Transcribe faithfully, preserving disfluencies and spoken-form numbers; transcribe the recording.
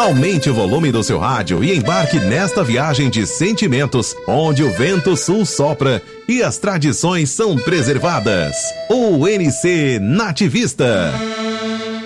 Aumente o volume do seu rádio e embarque nesta viagem de sentimentos, onde o vento sul sopra e as tradições são preservadas. O N C Nativista.